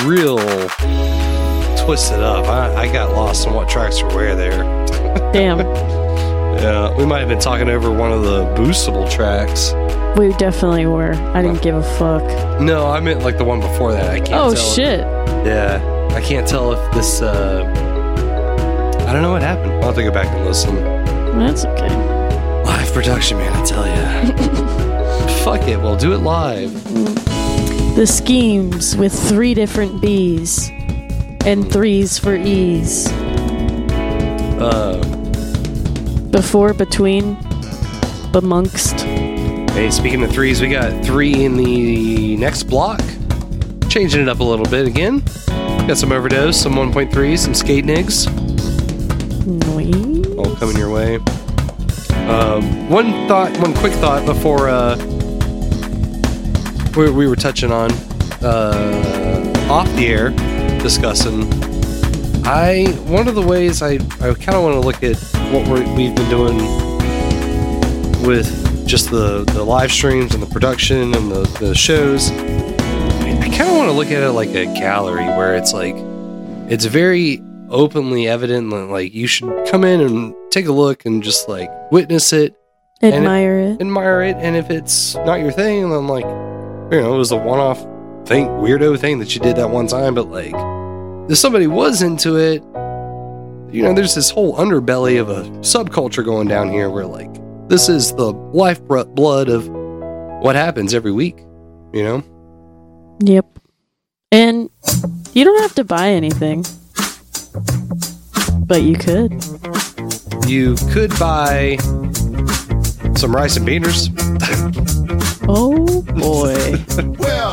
real twisted up. I got lost on what tracks were where there. Damn. Yeah, we might have been talking over one of the boostable tracks. We definitely were. I didn't give a fuck. No, I meant like the one before that. I can't tell. Oh, shit. Yeah, I can't tell if this, I don't know what happened. I'll have to go back and listen. That's okay. Live production, man, I tell ya. Fuck it, we'll do it live. The schemes with 3 different B's and 3s for E's. Before, between, amongst. Hey, speaking of 3s, we got 3 in the next block. Changing it up a little bit again. Got some Overdose, some 1.3, some Skate Nigs. Nice. All coming your way. One quick thought before we were touching on off the air discussing. One of the ways I kind of want to look at what we've been doing with just the live streams and the production and the shows. I kind of want to look at it like a gallery where it's like it's very openly evident that like you should come in and take a look and just like witness it, admire it. And if it's not your thing, then like it was a one-off thing, weirdo thing that you did that one time. But like if somebody was into it, there's this whole underbelly of a subculture going down here where like this is the lifeblood of what happens every week. Yep. And you don't have to buy anything. But you could. You could buy some rice and beaners. Oh boy.